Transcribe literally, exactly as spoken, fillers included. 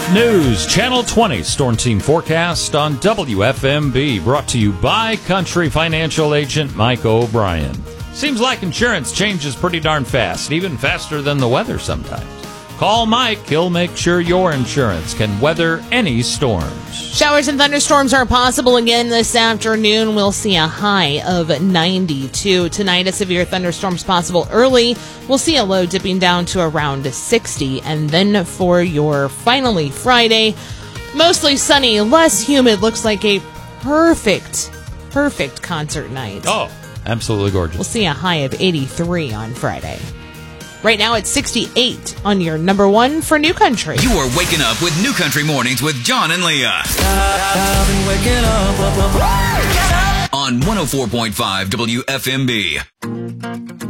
News, Channel twenty Storm Team Forecast on W F M B, brought to you by Country Financial Agent Mike O'Brien. Seems like insurance changes pretty darn fast, even faster than the weather sometimes. Call Mike, he'll make sure your insurance can weather any storms. Showers and thunderstorms are possible again this afternoon. We'll see a high of ninety-two. Tonight, a severe thunderstorms possible early. We'll see a low dipping down to around sixty. And then for your finally Friday, mostly sunny, less humid. Looks like a perfect, perfect concert night. Oh, absolutely gorgeous. We'll see a high of eighty-three on Friday. Right now it's sixty-eight on your number one for New Country. You are waking up with New Country Mornings with John and Leah. I've been waking up. On one oh four point five W F M B.